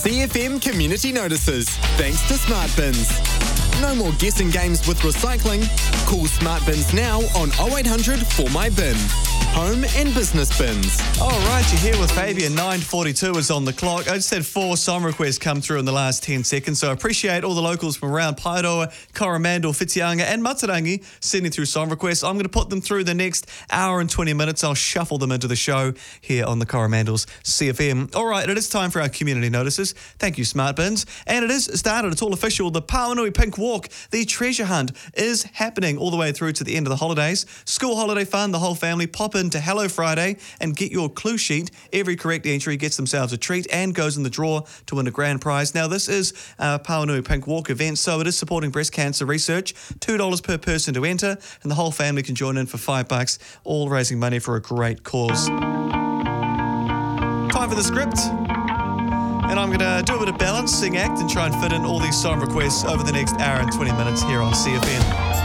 CFM Community Notices, thanks to Smart Bins. No more guessing games with recycling. Call Smart Bins now on 0800 For My Bin. Home and business bins. All right, you're here with Fabian. 9:42 is on the clock. I just had 4 song requests come through in the last 10 seconds, so I appreciate all the locals from around Paeroa, Coromandel, Whitianga and Matarangi sending through song requests. I'm going to put them through the next hour and 20 minutes. I'll shuffle them into the show here on the Coromandel's CFM. All right, it is time for our community notices. Thank you, Smart Bins. And it is started. It's all official. The Pauanui Pink Walk, the treasure hunt, is happening all the way through to the end of the holidays. School holiday fun, the whole family pop in to Hello Friday and get your clue sheet. Every correct entry gets themselves a treat and goes in the draw to win a grand prize. Now, this is a Pauanui Pink Walk event, so it is supporting breast cancer research. $2 per person to enter, and the whole family can join in for $5, all raising money for a great cause. Time for the script. And I'm going to do a bit of balancing act and try and fit in all these song requests over the next hour and 20 minutes here on CFM.